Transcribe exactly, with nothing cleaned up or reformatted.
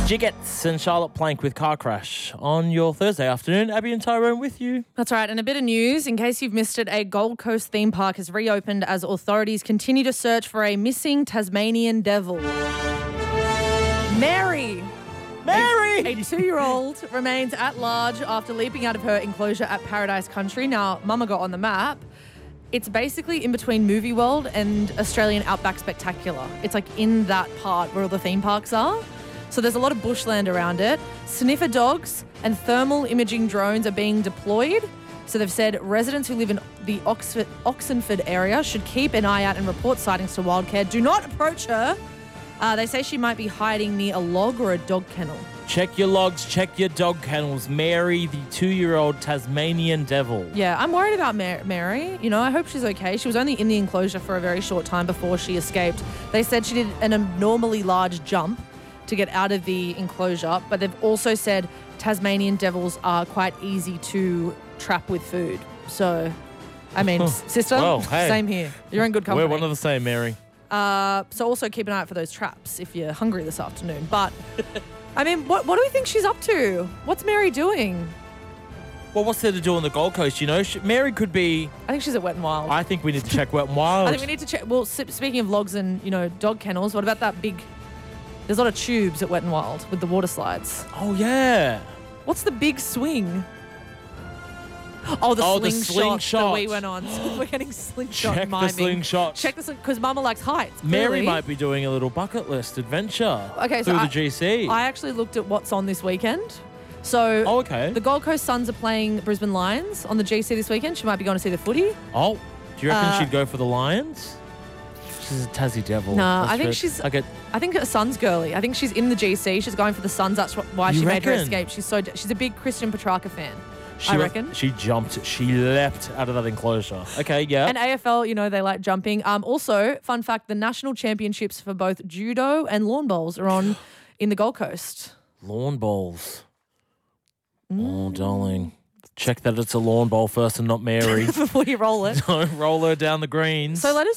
Jiggets and Charlotte Plank with Car Crash on your Thursday afternoon. Abby and Tyrone with you. That's right. And a bit of news, in case you've missed it, a Gold Coast theme park has reopened as authorities continue to search for a missing Tasmanian devil. Mary! Mary! A, a two-year-old remains at large after leaping out of her enclosure at Paradise Country. Now, Mama got on the map. It's basically in between Movie World and Australian Outback Spectacular. It's like in that part where all the theme parks are. So there's a lot of bushland around it. Sniffer dogs and thermal imaging drones are being deployed. So they've said residents who live in the Oxford, Oxenford area should keep an eye out and report sightings to Wildcare. Do not approach her. Uh, they say she might be hiding near a log or a dog kennel. Check your logs, check your dog kennels. Mary, the two-year-old Tasmanian devil. Yeah, I'm worried about Mar- Mary. You know, I hope she's okay. She was only in the enclosure for a very short time before she escaped. They said she did an abnormally large jump to get out of the enclosure, but they've also said Tasmanian devils are quite easy to trap with food. So, I mean, sister, well, hey, same here. You're in good company. We're one of the same, Mary. Uh, so also keep an eye out for those traps if you're hungry this afternoon. But, I mean, what what do we think she's up to? What's Mary doing? Well, what's there to do on the Gold Coast, you know? She, Mary could be... I think she's at Wet n Wild. I think we need to check Wet n Wild. I think we need to check... Well, s- speaking of logs and, you know, dog kennels, what about that big... There's a lot of tubes at Wet n Wild with the water slides. Oh, yeah. What's the big swing? Oh, the Oh, the slingshot, slingshot. that we went on. So we're getting slingshot Check the miming. slingshot. Check this because Mama likes heights. Mary clearly. might be doing a little bucket list adventure Okay, so through I- the G C. I actually looked at what's on this weekend. So oh, okay. the Gold Coast Suns are playing Brisbane Lions on the G C this weekend. She might be going to see the footy. oh, do you reckon Uh, she'd go for the Lions? She's a Tassie devil. Nah, That's I think fair. she's- I get. I think her Suns girly. I think she's in the G C. She's going for the Suns. That's wh- why You she made her reckon? escape. She's so she's a big Christian Petrarca fan. She I went- reckon. She jumped. She leapt out of that enclosure. Okay, yeah. And A F L, you know, they like jumping. Um, also, fun fact, the national championships for both judo and lawn bowls are on in the Gold Coast. Lawn bowls. Mm. Oh, darling. Check that it's a lawn bowl first and not Mary. Before you roll it. Don't roll her down the greens. So let us